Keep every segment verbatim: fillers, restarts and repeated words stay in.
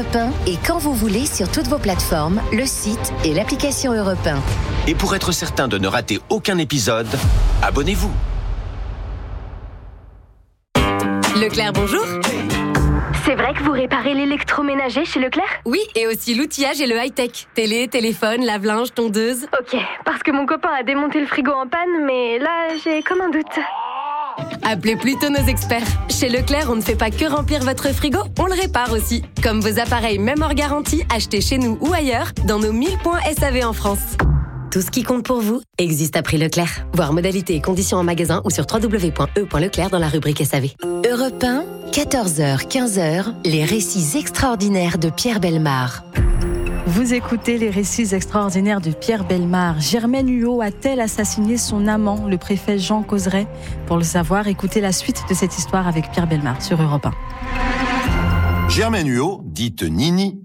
Europe un et quand vous voulez sur toutes vos plateformes, le site et l'application Europe un. Et pour être certain de ne rater aucun épisode, abonnez-vous. Leclerc, bonjour. C'est vrai que vous réparez l'électroménager chez Leclerc ? Oui, et aussi l'outillage et le high-tech. Télé, téléphone, lave-linge, tondeuse. Ok, parce que mon copain a démonté le frigo en panne, mais là, j'ai comme un doute. Appelez plutôt nos experts. Chez Leclerc, on ne fait pas que remplir votre frigo, on le répare aussi. Comme vos appareils même hors garantie, achetés chez nous ou ailleurs, dans nos mille points S A V en France. Tout ce qui compte pour vous existe à prix Leclerc. Voir modalités et conditions en magasin ou sur w w w point e point leclerc dans la rubrique S A V. Europe un, quatorze heures quinze, les récits extraordinaires de Pierre Bellemare. Vous écoutez les récits extraordinaires de Pierre Bellemare. Germaine Huot a-t-elle assassiné son amant, le préfet Jean Cauzeret ? Pour le savoir, écoutez la suite de cette histoire avec Pierre Bellemare sur Europe un. Germaine Huot, dite Nini,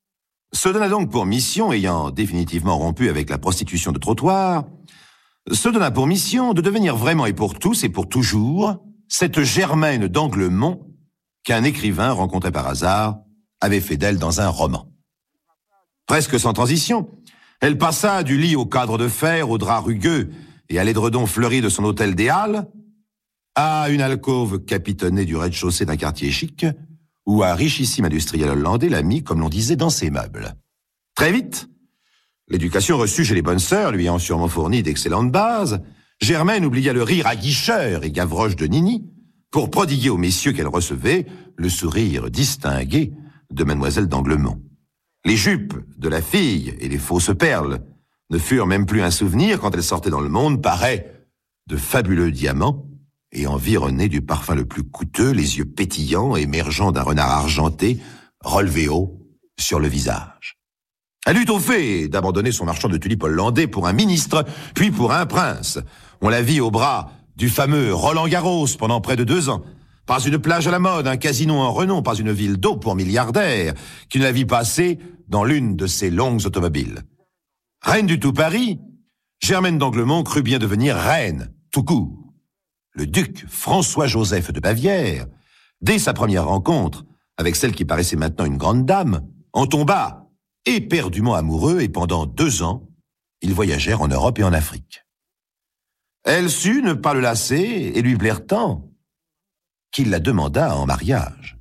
se donna donc pour mission, ayant définitivement rompu avec la prostitution de trottoir, se donna pour mission de devenir vraiment et pour tous et pour toujours cette Germaine d'Anglemont qu'un écrivain rencontré par hasard avait fait d'elle dans un roman. Presque sans transition, elle passa du lit au cadre de fer, au drap rugueux et à l'édredon fleuri de son hôtel des Halles, à une alcôve capitonnée du rez-de-chaussée d'un quartier chic, où un richissime industriel hollandais l'a mis, comme l'on disait, dans ses meubles. Très vite, l'éducation reçue chez les bonnes sœurs lui ayant sûrement fourni d'excellentes bases, Germaine oublia le rire aguicheur et gavroche de Nini pour prodiguer aux messieurs qu'elle recevait le sourire distingué de mademoiselle d'Anglemont. Les jupes de la fille et les fausses perles ne furent même plus un souvenir quand elle sortait dans le monde, parée de fabuleux diamants et environnée du parfum le plus coûteux, les yeux pétillants émergeant d'un renard argenté relevé haut sur le visage. Elle eut au fait d'abandonner son marchand de tulipes hollandais pour un ministre, puis pour un prince. On la vit au bras du fameux Roland Garros pendant près de deux ans. Pas une plage à la mode, un casino en renom, pas une ville d'eau pour milliardaires, qui ne la vit passer dans l'une de ses longues automobiles. Reine du tout Paris, Germaine d'Anglemont crut bien devenir reine, tout court. Le duc François-Joseph de Bavière, dès sa première rencontre avec celle qui paraissait maintenant une grande dame, en tomba éperdument amoureux et pendant deux ans, ils voyagèrent en Europe et en Afrique. Elle sut ne pas le lasser et lui plaire tant qu'il la demanda en mariage.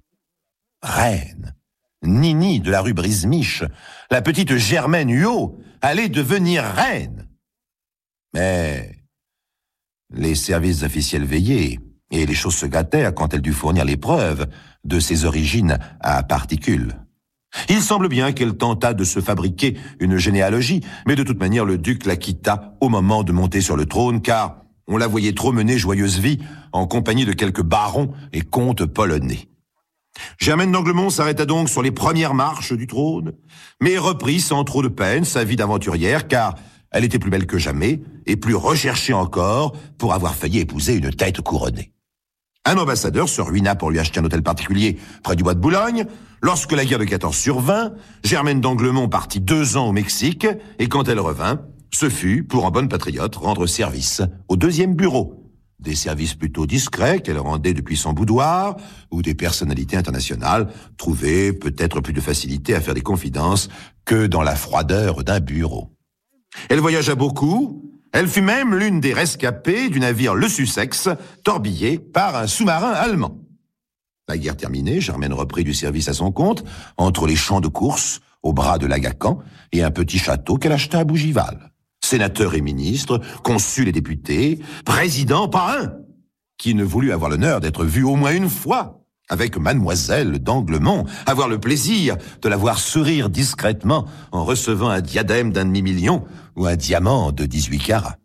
Reine, Nini de la rue Brisemiche, la petite Germaine Huot, allait devenir reine. Mais les services officiels veillaient, et les choses se gâtèrent quand elle dut fournir les preuves de ses origines à particules. Il semble bien qu'elle tenta de se fabriquer une généalogie, mais de toute manière le duc la quitta au moment de monter sur le trône, car on la voyait trop mener joyeuse vie en compagnie de quelques barons et comtes polonais. Germaine d'Anglemont s'arrêta donc sur les premières marches du trône, mais reprit sans trop de peine sa vie d'aventurière, car elle était plus belle que jamais et plus recherchée encore pour avoir failli épouser une tête couronnée. Un ambassadeur se ruina pour lui acheter un hôtel particulier près du bois de Boulogne. Lorsque la guerre de quatorze survint, Germaine d'Anglemont partit deux ans au Mexique, et quand elle revint, ce fut, pour en bonne patriote, rendre service au deuxième bureau. Des services plutôt discrets qu'elle rendait depuis son boudoir, où des personnalités internationales trouvaient peut-être plus de facilité à faire des confidences que dans la froideur d'un bureau. Elle voyagea beaucoup. Elle fut même l'une des rescapées du navire Le Sussex, torbillé par un sous-marin allemand. La guerre terminée, Germaine reprit du service à son compte, entre les champs de course, au bras de l'Agacan, et un petit château qu'elle acheta à Bougival. Sénateur et ministre, consul et député, président, pas un, qui ne voulut avoir l'honneur d'être vu au moins une fois avec mademoiselle d'Anglemont, avoir le plaisir de la voir sourire discrètement en recevant un diadème d'un demi-million ou un diamant de dix-huit carats.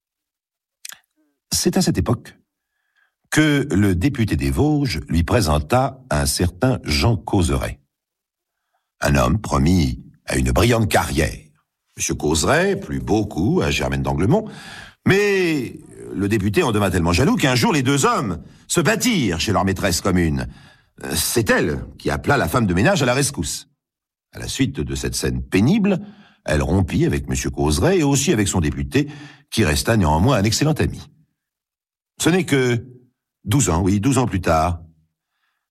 C'est à cette époque que le député des Vosges lui présenta un certain Jean Cauzeret. Un homme promis à une brillante carrière. Monsieur Cauzeret plut beaucoup à Germaine d'Anglemont, mais le député en devint tellement jaloux qu'un jour les deux hommes se battirent chez leur maîtresse commune. C'est elle qui appela la femme de ménage à la rescousse. À la suite de cette scène pénible, elle rompit avec Monsieur Cauzeret et aussi avec son député, qui resta néanmoins un excellent ami. Ce n'est que douze ans, oui, douze ans plus tard,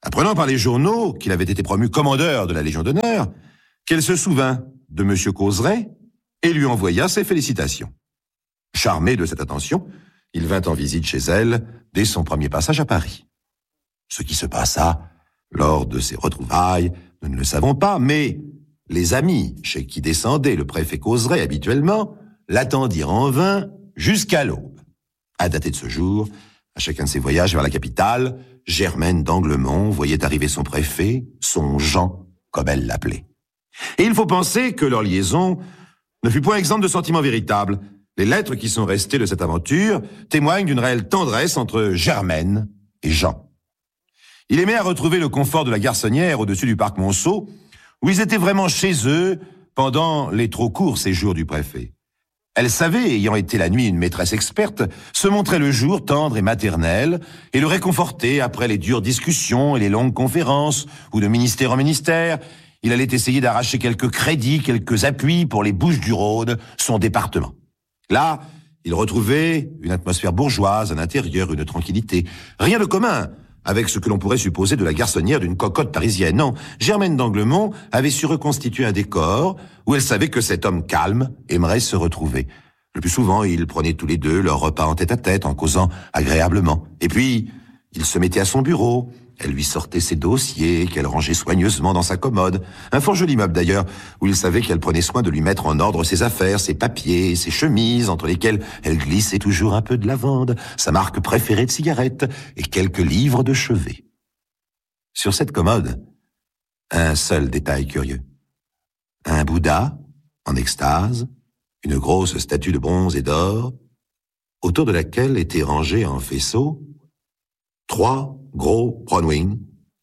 Apprenant par les journaux qu'il avait été promu commandeur de la Légion d'honneur, qu'elle se souvint de M. Causeray et lui envoya ses félicitations. Charmé de cette attention, il vint en visite chez elle dès son premier passage à Paris. Ce qui se passa lors de ces retrouvailles, nous ne le savons pas, mais les amis chez qui descendait le préfet Causeray habituellement l'attendirent en vain jusqu'à l'aube. À dater de ce jour, à chacun de ses voyages vers la capitale, Germaine d'Anglemont voyait arriver son préfet, son Jean, comme elle l'appelait. Et il faut penser que leur liaison ne fut point exempte de sentiments véritables. Les lettres qui sont restées de cette aventure témoignent d'une réelle tendresse entre Germaine et Jean. Il aimait à retrouver le confort de la garçonnière au-dessus du parc Monceau, où ils étaient vraiment chez eux pendant les trop courts séjours du préfet. Elle savait, ayant été la nuit une maîtresse experte, se montrer le jour tendre et maternelle et le réconforter après les dures discussions et les longues conférences où de ministère en ministère, il allait essayer d'arracher quelques crédits, quelques appuis pour les Bouches-du-Rhône, son département. Là, il retrouvait une atmosphère bourgeoise, un intérieur, une tranquillité. Rien de commun avec ce que l'on pourrait supposer de la garçonnière d'une cocotte parisienne. Non, Germaine d'Anglemont avait su reconstituer un décor où elle savait que cet homme calme aimerait se retrouver. Le plus souvent, ils prenaient tous les deux leur repas en tête-à-tête, en causant agréablement. Et puis, il se mettait à son bureau. Elle lui sortait ses dossiers qu'elle rangeait soigneusement dans sa commode. Un fort joli meuble d'ailleurs, où il savait qu'elle prenait soin de lui mettre en ordre ses affaires, ses papiers, ses chemises, entre lesquelles elle glissait toujours un peu de lavande, sa marque préférée de cigarettes et quelques livres de chevet. Sur cette commode, un seul détail curieux. Un Bouddha, en extase, une grosse statue de bronze et d'or, autour de laquelle étaient rangés en faisceau trois gros Bronwyn,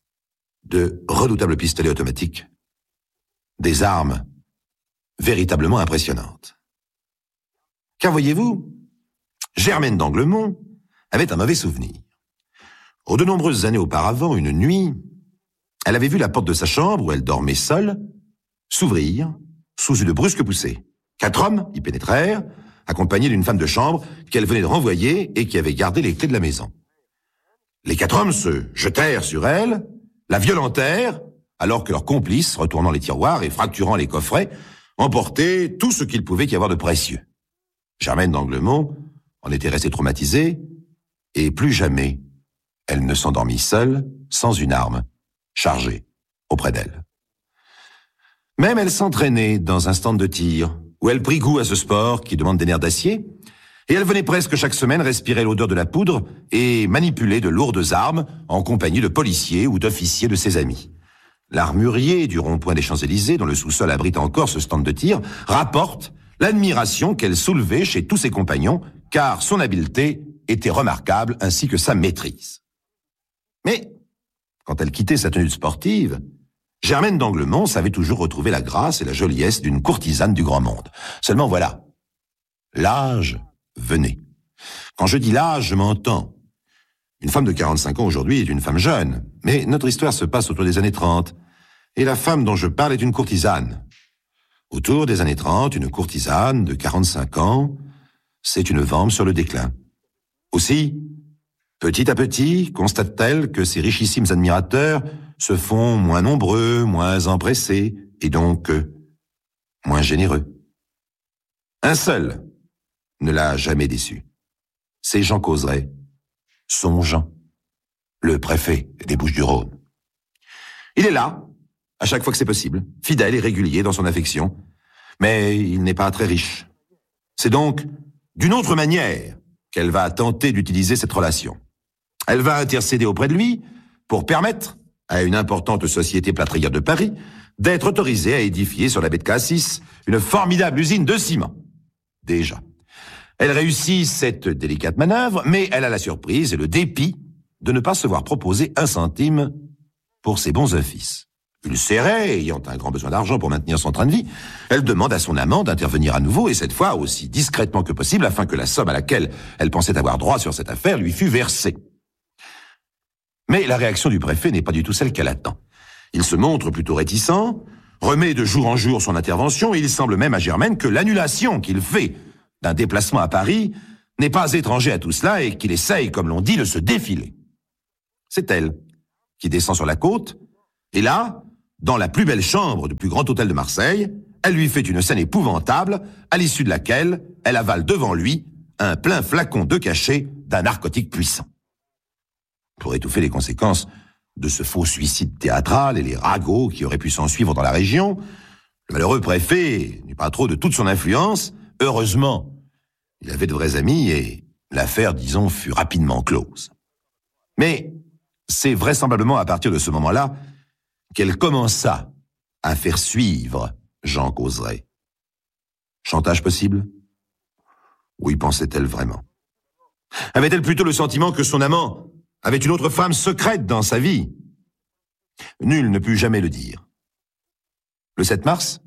de redoutables pistolets automatiques, des armes véritablement impressionnantes. Car voyez-vous, Germaine d'Anglemont avait un mauvais souvenir. Oh, de nombreuses années auparavant, une nuit, elle avait vu la porte de sa chambre, où elle dormait seule, s'ouvrir sous une brusque poussée. Quatre hommes y pénétrèrent, accompagnés d'une femme de chambre qu'elle venait de renvoyer et qui avait gardé les clés de la maison. Les quatre hommes se jetèrent sur elle, la violentèrent, alors que leurs complices, retournant les tiroirs et fracturant les coffrets, emportaient tout ce qu'il pouvait y avoir de précieux. Germaine d'Anglemont en était restée traumatisée, et plus jamais elle ne s'endormit seule, sans une arme, chargée auprès d'elle. Même elle s'entraînait dans un stand de tir, où elle prit goût à ce sport qui demande des nerfs d'acier, et elle venait presque chaque semaine respirer l'odeur de la poudre et manipuler de lourdes armes en compagnie de policiers ou d'officiers de ses amis. L'armurier du rond-point des Champs-Élysées, dont le sous-sol abrite encore ce stand de tir, rapporte l'admiration qu'elle soulevait chez tous ses compagnons, car son habileté était remarquable ainsi que sa maîtrise. Mais, quand elle quittait sa tenue sportive, Germaine d'Anglemont savait toujours retrouver la grâce et la joliesse d'une courtisane du grand monde. Seulement voilà, l'âge venait. Quand je dis l'âge, je m'entends. Une femme de quarante-cinq ans aujourd'hui est une femme jeune, mais notre histoire se passe autour des années trente, et la femme dont je parle est une courtisane. Autour des années trente, une courtisane de quarante-cinq ans, c'est une femme sur le déclin. Aussi, petit à petit, constate-t-elle que ses richissimes admirateurs se font moins nombreux, moins empressés, et donc euh, moins généreux. Un seul ne l'a jamais déçu. C'est Jean Causeray, son Jean, le préfet des Bouches-du-Rhône. Il est là, à chaque fois que c'est possible, fidèle et régulier dans son affection, mais il n'est pas très riche. C'est donc d'une autre manière qu'elle va tenter d'utiliser cette relation. Elle va intercéder auprès de lui pour permettre à une importante société plâtrière de Paris d'être autorisée à édifier sur la baie de Cassis une formidable usine de ciment. Déjà. Elle réussit cette délicate manœuvre, mais elle a la surprise et le dépit de ne pas se voir proposer un centime pour ses bons offices. Ulcérée, ayant un grand besoin d'argent pour maintenir son train de vie, elle demande à son amant d'intervenir à nouveau, et cette fois aussi discrètement que possible, afin que la somme à laquelle elle pensait avoir droit sur cette affaire lui fût versée. Mais la réaction du préfet n'est pas du tout celle qu'elle attend. Il se montre plutôt réticent, remet de jour en jour son intervention, et il semble même à Germaine que l'annulation qu'il fait d'un déplacement à Paris n'est pas étranger à tout cela et qu'il essaye, comme l'on dit, de se défiler. C'est elle qui descend sur la côte, et là, dans la plus belle chambre du plus grand hôtel de Marseille, elle lui fait une scène épouvantable, à l'issue de laquelle elle avale devant lui un plein flacon de cachet d'un narcotique puissant. Pour étouffer les conséquences de ce faux suicide théâtral et les ragots qui auraient pu s'en suivre dans la région, le malheureux préfet n'eut pas trop de toute son influence. Heureusement, il avait de vrais amis et l'affaire, disons, fut rapidement close. Mais c'est vraisemblablement à partir de ce moment-là qu'elle commença à faire suivre Jean Causeray. Chantage possible? Oui, pensait-elle vraiment? Avait-elle plutôt le sentiment que son amant avait une autre femme secrète dans sa vie? Nul ne put jamais le dire. Le sept mars,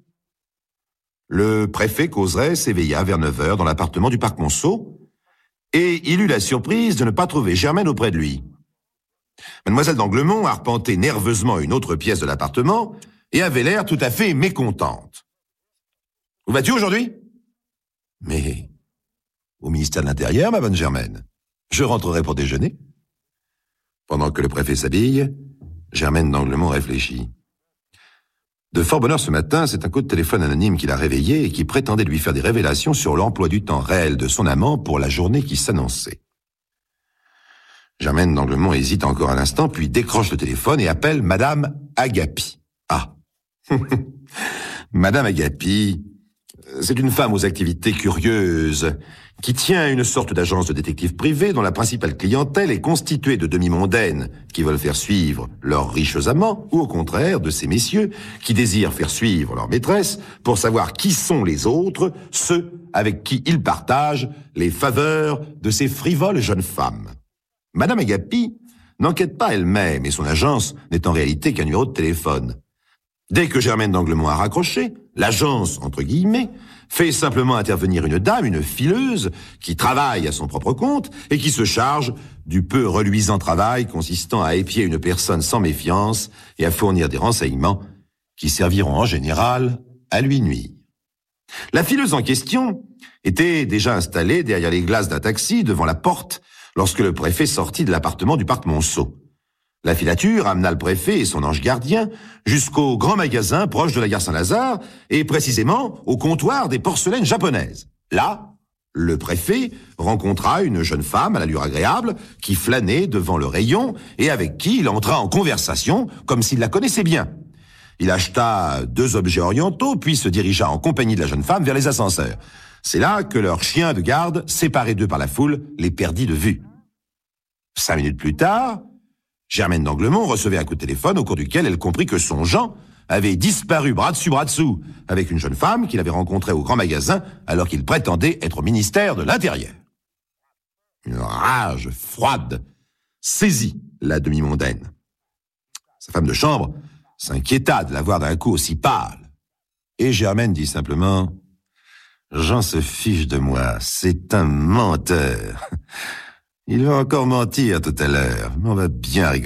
le préfet Causeray s'éveilla vers neuf heures dans l'appartement du Parc Monceau et il eut la surprise de ne pas trouver Germaine auprès de lui. Mademoiselle d'Anglemont arpentait nerveusement une autre pièce de l'appartement et avait l'air tout à fait mécontente. « Où vas-tu aujourd'hui ?»« Mais au ministère de l'Intérieur, ma bonne Germaine. Je rentrerai pour déjeuner. » Pendant que le préfet s'habille, Germaine d'Anglemont réfléchit. De fort bonne heure ce matin, c'est un coup de téléphone anonyme qui l'a réveillée et qui prétendait lui faire des révélations sur l'emploi du temps réel de son amant pour la journée qui s'annonçait. Germaine d'Anglemont hésite encore un instant, puis décroche le téléphone et appelle Madame Agapi. Ah, Madame Agapi, c'est une femme aux activités curieuses, qui tient une sorte d'agence de détective privé dont la principale clientèle est constituée de demi-mondaines qui veulent faire suivre leurs riches amants, ou au contraire de ces messieurs qui désirent faire suivre leur maîtresse pour savoir qui sont les autres, ceux avec qui ils partagent les faveurs de ces frivoles jeunes femmes. Madame Agapi n'enquête pas elle-même et son agence n'est en réalité qu'un numéro de téléphone. Dès que Germaine d'Anglemont a raccroché, l'agence, entre guillemets, fait simplement intervenir une dame, une fileuse, qui travaille à son propre compte et qui se charge du peu reluisant travail consistant à épier une personne sans méfiance et à fournir des renseignements qui serviront en général à lui nuire. La fileuse en question était déjà installée derrière les glaces d'un taxi devant la porte lorsque le préfet sortit de l'appartement du Parc Monceau. La filature amena le préfet et son ange gardien jusqu'au grand magasin proche de la gare Saint-Lazare et précisément au comptoir des porcelaines japonaises. Là, le préfet rencontra une jeune femme à l'allure agréable qui flânait devant le rayon et avec qui il entra en conversation comme s'il la connaissait bien. Il acheta deux objets orientaux puis se dirigea en compagnie de la jeune femme vers les ascenseurs. C'est là que leur chien de garde, séparé d'eux par la foule, les perdit de vue. Cinq minutes plus tard, Germaine d'Anglemont recevait un coup de téléphone au cours duquel elle comprit que son Jean avait disparu bras dessus bras dessous avec une jeune femme qu'il avait rencontrée au grand magasin alors qu'il prétendait être au ministère de l'Intérieur. Une rage froide saisit la demi-mondaine. Sa femme de chambre s'inquiéta de la voir d'un coup aussi pâle. Et Germaine dit simplement « Jean se fiche de moi, c'est un menteur. Il va encore mentir tout à l'heure, mais on va bien rigoler. »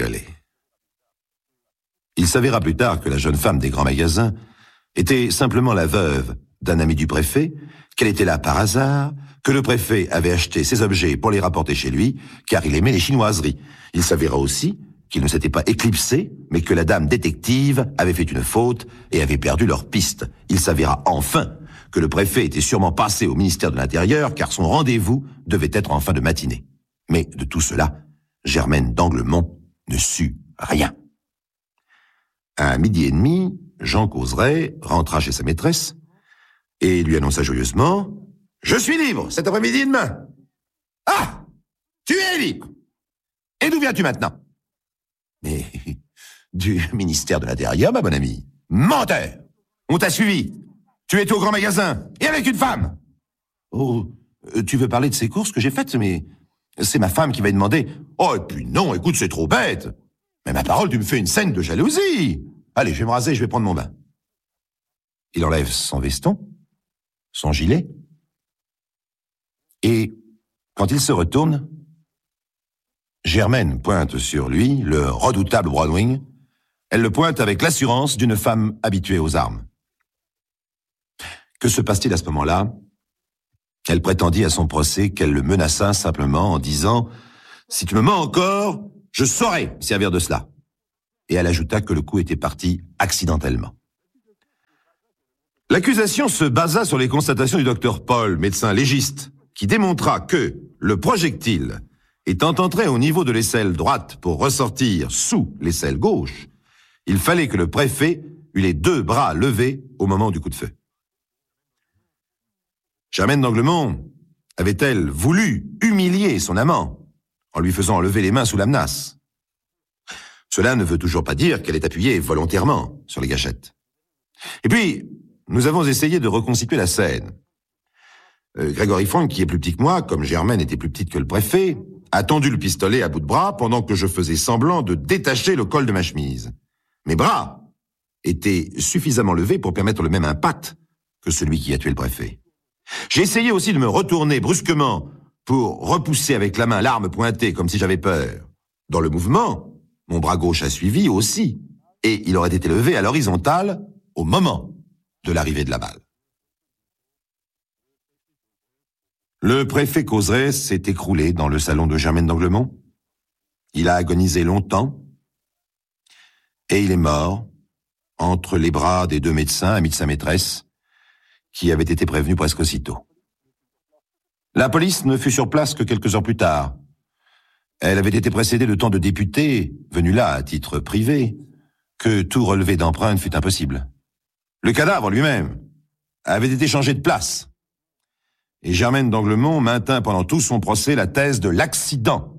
Il s'avéra plus tard que la jeune femme des grands magasins était simplement la veuve d'un ami du préfet, qu'elle était là par hasard, que le préfet avait acheté ses objets pour les rapporter chez lui, car il aimait les chinoiseries. Il s'avéra aussi qu'il ne s'était pas éclipsé, mais que la dame détective avait fait une faute et avait perdu leur piste. Il s'avéra enfin que le préfet était sûrement passé au ministère de l'Intérieur, car son rendez-vous devait être en fin de matinée. Mais de tout cela, Germaine d'Anglemont ne sut rien. À midi et demi, Jean Causeray rentra chez sa maîtresse et lui annonça joyeusement « Je suis libre cet après-midi et demain. »« Ah, tu es libre. Et d'où viens-tu maintenant ?»« Mais du ministère de l'Intérieur, ma bonne amie. »« Menteur. On t'a suivi. Tu étais au grand magasin et avec une femme. »« Oh, tu veux parler de ces courses que j'ai faites, mais c'est ma femme qui va y demander. »« Oh, et puis non, écoute, c'est trop bête. » Mais ma parole, tu me fais une scène de jalousie. Allez, je vais me raser, je vais prendre mon bain. Il enlève son veston, son gilet, et quand il se retourne, Germaine pointe sur lui le redoutable Brownwing. Elle le pointe avec l'assurance d'une femme habituée aux armes. Que se passe-t-il à ce moment-là? Elle prétendit à son procès qu'elle le menaça simplement en disant « Si tu me mens encore, je saurai me servir de cela. » et elle ajouta que le coup était parti accidentellement. L'accusation se basa sur les constatations du docteur Paul, médecin légiste, qui démontra que le projectile, étant entré au niveau de l'aisselle droite pour ressortir sous l'aisselle gauche, il fallait que le préfet eût les deux bras levés au moment du coup de feu. Germaine d'Anglemont avait-elle voulu humilier son amant en lui faisant lever les mains sous la menace? Cela ne veut toujours pas dire qu'elle est appuyée volontairement sur les gâchettes. Et puis, nous avons essayé de reconstituer la scène. Euh, Grégory Franck, qui est plus petit que moi, comme Germaine était plus petite que le préfet, a tendu le pistolet à bout de bras pendant que je faisais semblant de détacher le col de ma chemise. Mes bras étaient suffisamment levés pour permettre le même impact que celui qui a tué le préfet. J'ai essayé aussi de me retourner brusquement pour repousser avec la main l'arme pointée comme si j'avais peur. Dans le mouvement, mon bras gauche a suivi aussi, et il aurait été levé à l'horizontale au moment de l'arrivée de la balle. Le préfet Causeray s'est écroulé dans le salon de Germaine d'Anglemont. Il a agonisé longtemps, et il est mort entre les bras des deux médecins, amis de sa maîtresse, qui avaient été prévenus presque aussitôt. La police ne fut sur place que quelques heures plus tard. Elle avait été précédée de tant de députés, venus là à titre privé, que tout relevé d'empreintes fut impossible. Le cadavre lui-même avait été changé de place. Et Germaine d'Anglemont maintint pendant tout son procès la thèse de l'accident.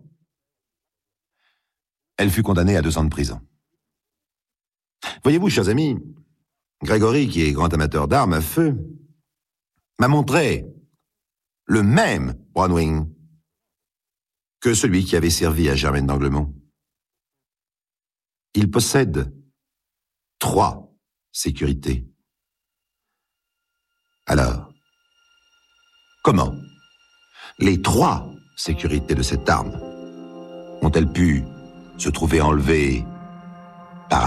Elle fut condamnée à deux ans de prison. Voyez-vous, chers amis, Grégory, qui est grand amateur d'armes à feu, m'a montré le même Browning que celui qui avait servi à Germaine d'Anglemont. Il possède trois sécurités. Alors, comment les trois sécurités de cette arme ont-elles pu se trouver enlevées par hasard ?